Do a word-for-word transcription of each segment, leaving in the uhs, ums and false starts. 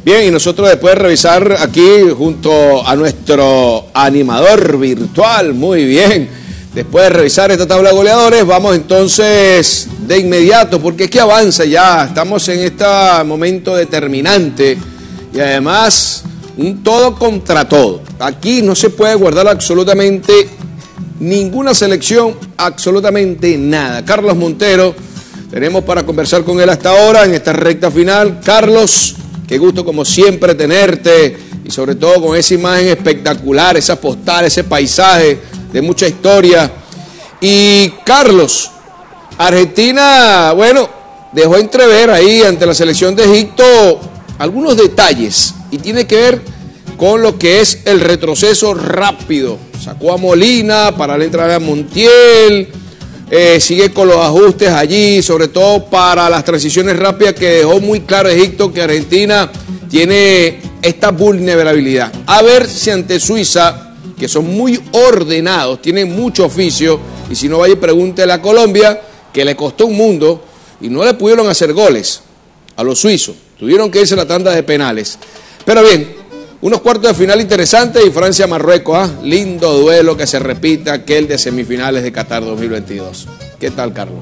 Bien, y nosotros después de revisar aquí junto a nuestro animador virtual, muy bien, después de revisar esta tabla de goleadores, vamos entonces de inmediato, porque es que avanza ya, estamos en este momento determinante y además un todo contra todo. Aquí no se puede guardar absolutamente ninguna selección, absolutamente nada. Carlos Montero, tenemos para conversar con él hasta ahora en esta recta final. Carlos, qué gusto como siempre tenerte y sobre todo con esa imagen espectacular, esa postal, ese paisaje de mucha historia. Y Carlos, Argentina, bueno, dejó entrever ahí ante la selección de Egipto algunos detalles y tiene que ver con lo que es el retroceso rápido. Sacó a Molina para la entrada a Montiel, eh, sigue con los ajustes allí, sobre todo para las transiciones rápidas, que dejó muy claro Egipto que Argentina tiene esta vulnerabilidad. A ver si ante Suiza, que son muy ordenados, tienen mucho oficio, y si no vaya y pregúntele a Colombia, que le costó un mundo y no le pudieron hacer goles a los suizos, tuvieron que irse a la tanda de penales. Pero bien, unos cuartos de final interesantes y Francia-Marruecos, ¿ah? Lindo duelo que se repita aquel de semifinales de Qatar dos mil veintidós. ¿Qué tal, Carlos?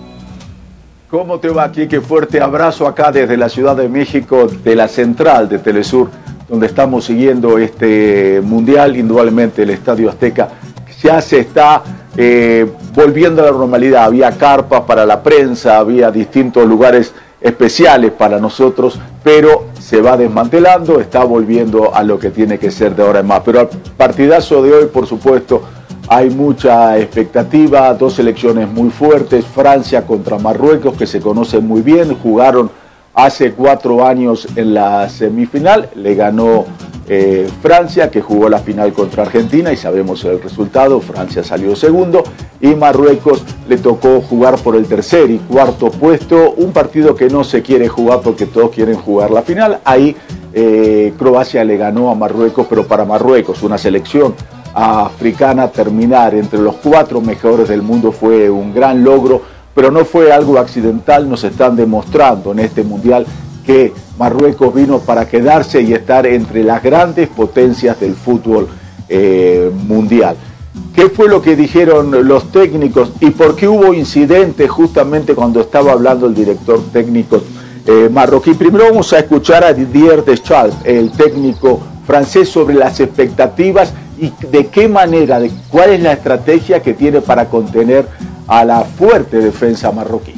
¿Cómo te va, Quique? Fuerte abrazo acá desde la Ciudad de México, de la central de Telesur, donde estamos siguiendo este mundial. Indudablemente el Estadio Azteca ya se está eh, volviendo a la normalidad. Había carpas para la prensa, había distintos lugares especiales para nosotros, pero se va desmantelando, está volviendo a lo que tiene que ser de ahora en más. Pero al partidazo de hoy, por supuesto, hay mucha expectativa, dos selecciones muy fuertes, Francia contra Marruecos, que se conocen muy bien, jugaron hace cuatro años en la semifinal, le ganó eh, Francia, que jugó la final contra Argentina y sabemos el resultado, Francia salió segundo y Marruecos le tocó jugar por el tercer y cuarto puesto, un partido que no se quiere jugar porque todos quieren jugar la final. Ahí eh, Croacia le ganó a Marruecos, pero para Marruecos, una selección africana, terminar entre los cuatro mejores del mundo fue un gran logro, pero no fue algo accidental. Nos están demostrando en este mundial que Marruecos vino para quedarse y estar entre las grandes potencias del fútbol eh, mundial. ¿Qué fue lo que dijeron los técnicos y por qué hubo incidentes justamente cuando estaba hablando el director técnico eh, marroquí? Primero vamos a escuchar a Didier Deschamps, el técnico francés, sobre las expectativas y de qué manera, de cuál es la estrategia que tiene para contener a la fuerte defensa marroquí.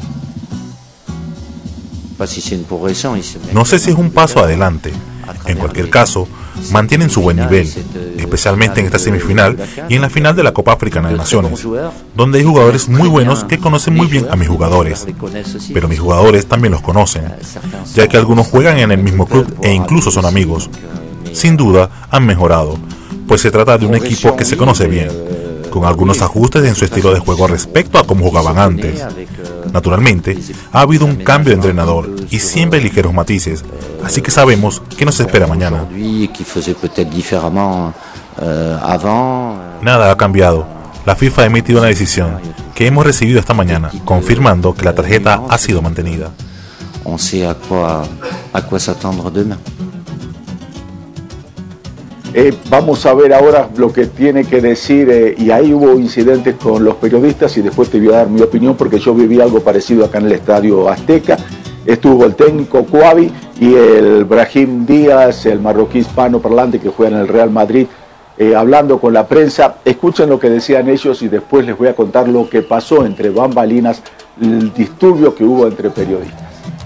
No sé si es un paso adelante. En cualquier caso, mantienen su buen nivel, especialmente en esta semifinal y en la final de la Copa Africana de Naciones, donde hay jugadores muy buenos que conocen muy bien a mis jugadores, pero mis jugadores también los conocen, ya que algunos juegan en el mismo club e incluso son amigos. Sin duda, han mejorado, pues se trata de un equipo que se conoce bien, con algunos ajustes en su estilo de juego respecto a cómo jugaban antes. Naturalmente, ha habido un cambio de entrenador y siempre hay ligeros matices, así que sabemos qué nos espera mañana. Nada ha cambiado. La FIFA ha emitido una decisión que hemos recibido esta mañana, confirmando que la tarjeta ha sido mantenida. Eh, vamos a ver ahora lo que tiene que decir, eh, y ahí hubo incidentes con los periodistas y después te voy a dar mi opinión porque yo viví algo parecido acá en el Estadio Azteca. Estuvo el técnico Kouabi y el Brahim Díaz, el marroquí hispanoparlante que juega en el Real Madrid, eh, hablando con la prensa. Escuchen lo que decían ellos y después les voy a contar lo que pasó entre bambalinas, el disturbio que hubo entre periodistas.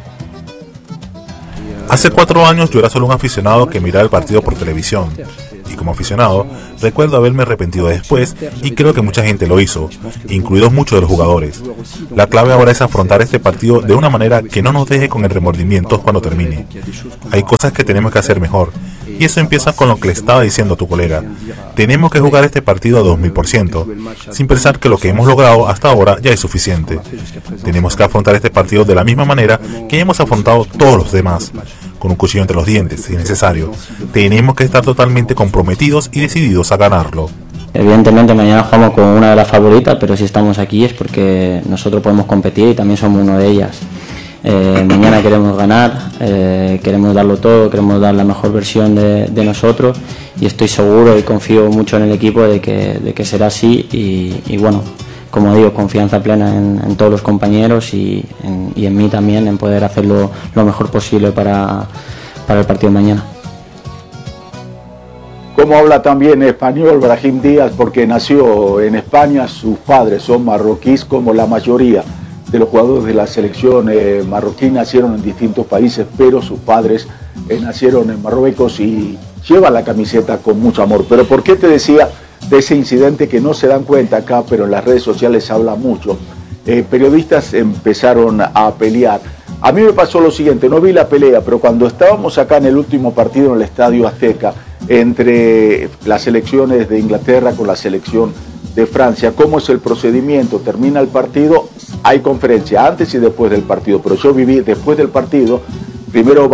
Hace cuatro años yo era solo un aficionado que miraba el partido por televisión, y como aficionado recuerdo haberme arrepentido después y creo que mucha gente lo hizo, incluidos muchos de los jugadores. La clave ahora es afrontar este partido de una manera que no nos deje con el remordimiento cuando termine. Hay cosas que tenemos que hacer mejor, y eso empieza con lo que le estaba diciendo a tu colega. Tenemos que jugar este partido a dos mil por ciento, sin pensar que lo que hemos logrado hasta ahora ya es suficiente. Tenemos que afrontar este partido de la misma manera que hemos afrontado todos los demás, con un cuchillo entre los dientes, si es necesario. Tenemos que estar totalmente comprometidos y decididos a ganarlo. Evidentemente mañana jugamos con una de las favoritas, pero si estamos aquí es porque nosotros podemos competir y también somos uno de ellas. Eh, mañana queremos ganar, eh, queremos darlo todo, queremos dar la mejor versión de, de nosotros y estoy seguro y confío mucho en el equipo de que, de que será así y, y bueno, como digo, confianza plena en, en todos los compañeros y en, y en mí también en poder hacerlo lo mejor posible para, para el partido de mañana. Como habla también español Brahim Díaz, porque nació en España, sus padres son marroquíes, como la mayoría de los jugadores de la selección eh, marroquí nacieron en distintos países, pero sus padres eh, nacieron en Marruecos y llevan la camiseta con mucho amor. Pero ¿por qué te decía de ese incidente que no se dan cuenta acá, pero en las redes sociales se habla mucho? Eh, periodistas empezaron a pelear. A mí me pasó lo siguiente, no vi la pelea, pero cuando estábamos acá en el último partido en el Estadio Azteca, entre las selecciones de Inglaterra con la selección de Francia, ¿cómo es el procedimiento? Termina el partido, hay conferencia antes y después del partido, pero yo viví después del partido, primero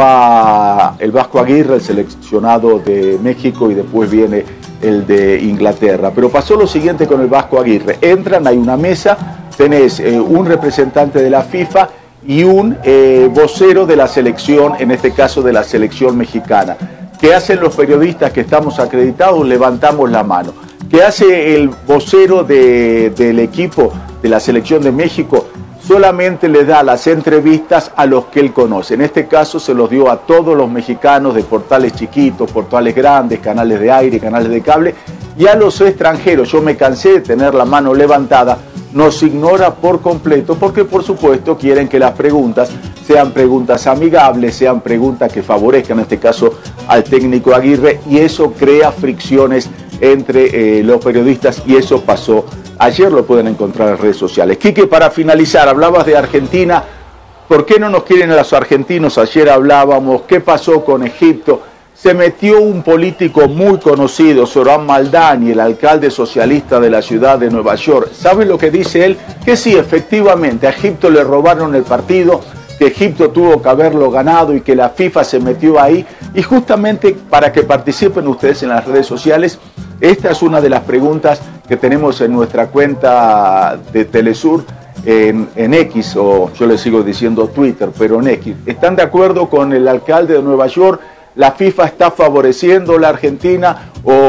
va el Vasco Aguirre, el seleccionado de México, y después viene el de Inglaterra. Pero pasó lo siguiente con el Vasco Aguirre, entran, hay una mesa, tenés eh, un representante de la FIFA y un eh, vocero de la selección, en este caso de la selección mexicana. ¿Qué hacen los periodistas que estamos acreditados? Levantamos la mano. ¿Qué hace el vocero de, del equipo de la selección de México? Solamente le da las entrevistas a los que él conoce. En este caso se los dio a todos los mexicanos de portales chiquitos, portales grandes, canales de aire, canales de cable, y a los extranjeros. Yo me cansé de tener la mano levantada. Nos ignora por completo porque por supuesto quieren que las preguntas sean preguntas amigables, sean preguntas que favorezcan en este caso al técnico Aguirre, y eso crea fricciones entre eh, los periodistas, y eso pasó ayer, lo pueden encontrar en redes sociales. Quique, para finalizar, hablabas de Argentina, ¿por qué no nos quieren a los argentinos? Ayer hablábamos, ¿qué pasó con Egipto? Se metió un político muy conocido, Zoran Maldani, el alcalde socialista de la ciudad de Nueva York. ¿Sabe lo que dice él? Que sí, efectivamente, a Egipto le robaron el partido, que Egipto tuvo que haberlo ganado y que la FIFA se metió ahí. Y justamente para que participen ustedes en las redes sociales, esta es una de las preguntas que tenemos en nuestra cuenta de Telesur en, en X, o yo le sigo diciendo Twitter, pero en X. ¿Están de acuerdo con el alcalde de Nueva York? ¿La FIFA está favoreciendo a la Argentina,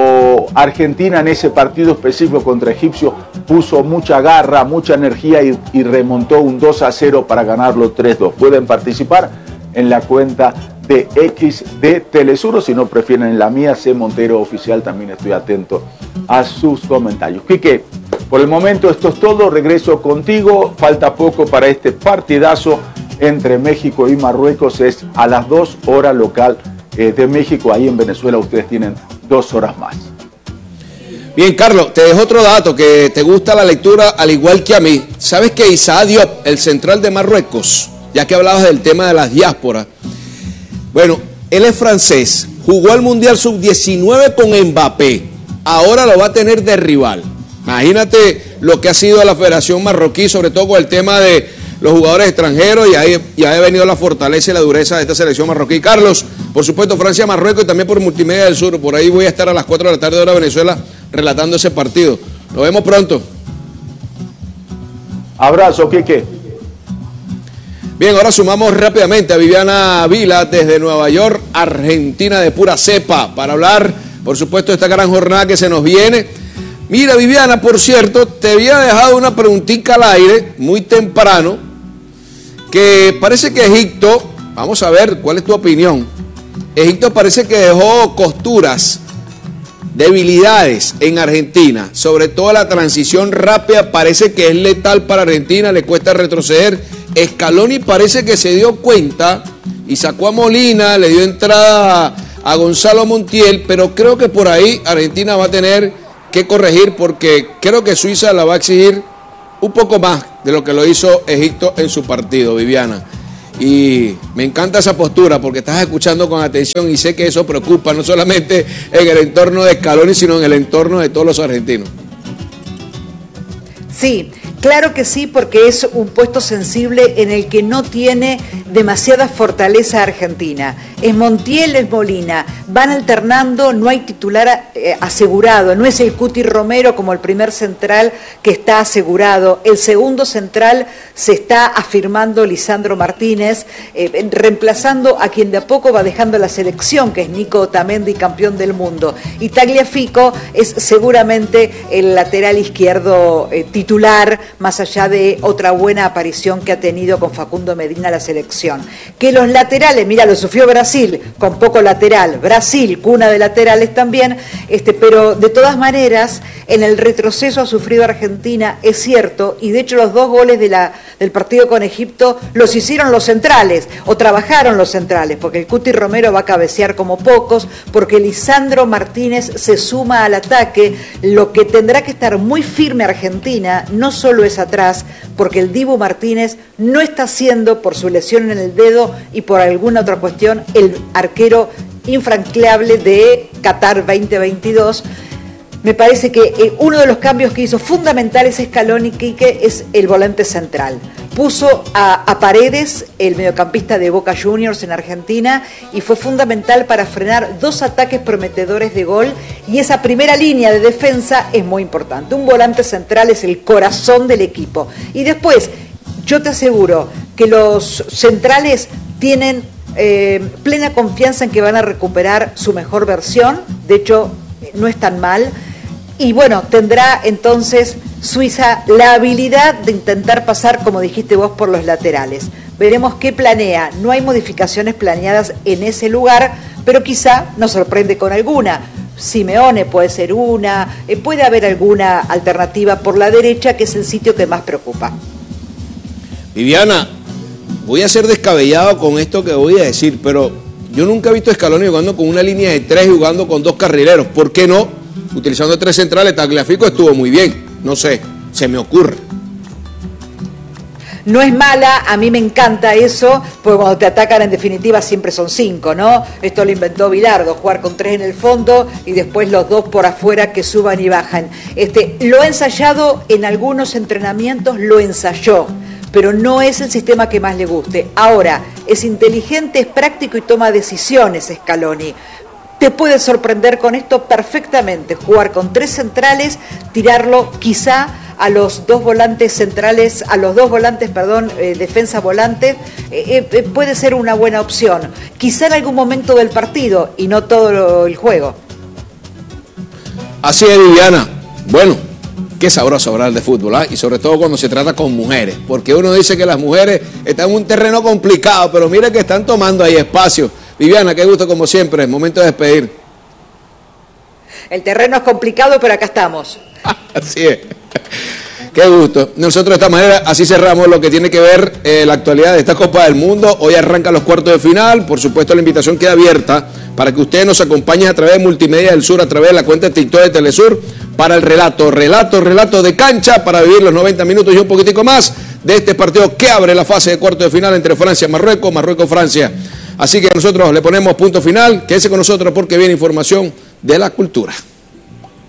o Argentina en ese partido específico contra Egipcio puso mucha garra, mucha energía y, y remontó un dos a cero para ganarlo tres dos? Pueden participar en la cuenta de X de Telesur, o si no prefieren en la mía, C Montero Oficial, también estoy atento a sus comentarios. Quique, por el momento esto es todo, regreso contigo, falta poco para este partidazo entre México y Marruecos, es a las dos horas local de México. Ahí en Venezuela ustedes tienen dos horas más. Bien, Carlos, te dejo otro dato que te gusta la lectura al igual que a mí. ¿Sabes que Issa Diop, el central de Marruecos, ya que hablabas del tema de las diásporas, bueno, él es francés, jugó al Mundial sub diecinueve con Mbappé, ahora lo va a tener de rival? Imagínate lo que ha sido la Federación Marroquí, sobre todo con el tema de los jugadores extranjeros, y ahí, y ahí ha venido la fortaleza y la dureza de esta selección marroquí. Carlos, por supuesto, Francia, Marruecos, y también por Multimedia del Sur. Por ahí voy a estar a las cuatro de la tarde hora Venezuela relatando ese partido. Nos vemos pronto. Abrazo, Quique. Bien, ahora sumamos rápidamente a Viviana Vila desde Nueva York, Argentina de pura cepa, para hablar, por supuesto, de esta gran jornada que se nos viene. Mira, Viviana, por cierto, te había dejado una preguntita al aire muy temprano, que parece que Egipto, vamos a ver cuál es tu opinión, Egipto parece que dejó costuras, debilidades en Argentina, sobre todo la transición rápida parece que es letal para Argentina, le cuesta retroceder. Scaloni parece que se dio cuenta y sacó a Molina, le dio entrada a Gonzalo Montiel, pero creo que por ahí Argentina va a tener que corregir, porque creo que Suiza la va a exigir un poco más de lo que lo hizo Egipto en su partido, Viviana. Y me encanta esa postura porque estás escuchando con atención y sé que eso preocupa no solamente en el entorno de Scaloni, sino en el entorno de todos los argentinos. Sí, Claro que sí, porque es un puesto sensible en el que no tiene demasiada fortaleza Argentina. Es Montiel, es Molina, van alternando, no hay titular eh, asegurado, no es el Cuti Romero como el primer central que está asegurado. El segundo central se está afirmando Lisandro Martínez, eh, reemplazando a quien de a poco va dejando la selección, que es Nico Otamendi, campeón del mundo. Y Tagliafico es seguramente el lateral izquierdo eh, titular, más allá de otra buena aparición que ha tenido con Facundo Medina la selección. Que los laterales, mira, lo sufrió Brasil, con poco lateral, Brasil, cuna de laterales también, este, pero de todas maneras, en el retroceso ha sufrido Argentina, es cierto, y de hecho los dos goles de la, del partido con Egipto los hicieron los centrales, o trabajaron los centrales, porque el Cuti Romero va a cabecear como pocos, porque Lisandro Martínez se suma al ataque, lo que tendrá que estar muy firme Argentina, no solo es atrás, porque el Dibu Martínez no está siendo, por su lesión en el dedo y por alguna otra cuestión, el arquero infranqueable de Qatar veinte veintidós. Me parece que eh, uno de los cambios que hizo fundamentales Scaloni, Quique, es el volante central. Puso a, a Paredes, el mediocampista de Boca Juniors en Argentina, y fue fundamental para frenar dos ataques prometedores de gol, y esa primera línea de defensa es muy importante. Un volante central es el corazón del equipo. Y después, yo te aseguro que los centrales tienen eh, plena confianza en que van a recuperar su mejor versión, de hecho, no es tan mal. Y bueno, tendrá entonces Suiza la habilidad de intentar pasar, como dijiste vos, por los laterales. Veremos qué planea. No hay modificaciones planeadas en ese lugar, pero quizá nos sorprende con alguna. Simeone puede ser una, eh, puede haber alguna alternativa por la derecha, que es el sitio que más preocupa. Viviana, voy a ser descabellado con esto que voy a decir, pero yo nunca he visto a Scaloni jugando con una línea de tres y jugando con dos carrileros. ¿Por qué no? Utilizando tres centrales, Tagliafico estuvo muy bien. No sé, se me ocurre. No es mala, a mí me encanta eso, porque cuando te atacan en definitiva siempre son cinco, ¿no? Esto lo inventó Bilardo, jugar con tres en el fondo y después los dos por afuera que suban y bajan. Este, lo ha ensayado en algunos entrenamientos, lo ensayó, pero no es el sistema que más le guste. Ahora, es inteligente, es práctico y toma decisiones Scaloni. Te puede sorprender con esto perfectamente, jugar con tres centrales, tirarlo quizá a los dos volantes centrales, a los dos volantes, perdón, eh, defensa volante, eh, eh, puede ser una buena opción. Quizá en algún momento del partido y no todo lo, el juego. Así es, Viviana. Bueno, qué sabroso hablar de fútbol, ¿eh? Y sobre todo cuando se trata con mujeres, porque uno dice que las mujeres están en un terreno complicado, pero mira que están tomando ahí espacio. Viviana, qué gusto como siempre, es momento de despedir. El terreno es complicado, pero acá estamos. Así es. Qué gusto. Nosotros de esta manera así cerramos lo que tiene que ver eh, la actualidad de esta Copa del Mundo. Hoy arrancan los cuartos de final. Por supuesto, la invitación queda abierta para que ustedes nos acompañen a través de Multimedia del Sur, a través de la cuenta de TikTok de Telesur, para el relato, relato, relato de cancha, para vivir los noventa minutos y un poquitico más de este partido que abre la fase de cuartos de final entre Francia y Marruecos, Marruecos-Francia. Así que nosotros le ponemos punto final. Quédese con nosotros porque viene información de la cultura.